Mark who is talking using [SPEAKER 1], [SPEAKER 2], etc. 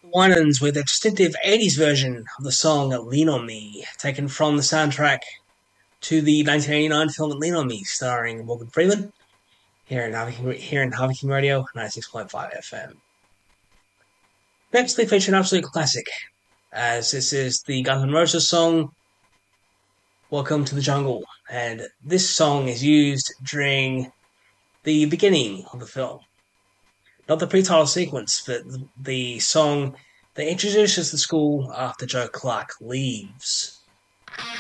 [SPEAKER 1] Winans with a distinctive 80s version of the song Lean On Me, taken from the soundtrack to the 1989 film Lean On Me, starring Morgan Freeman, here in Harvey King Radio, 96.5 FM. Next, we feature an absolute classic, as this is the Guns N' Roses song Welcome to the Jungle, and this song is used during the beginning of the film. Not the pre-title sequence, but the song that introduces the school after Joe Clark leaves.